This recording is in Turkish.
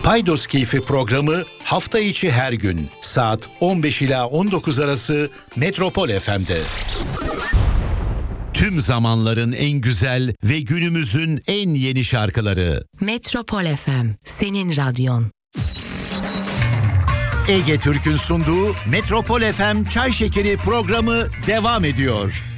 Paydos Keyfi programı hafta içi her gün saat 15 ila 19 arası Metropol FM'de. Tüm zamanların en güzel ve günümüzün en yeni şarkıları. Metropol FM, senin radyon. Ege Türk'ün sunduğu Metropol FM Çay Şekeri programı devam ediyor.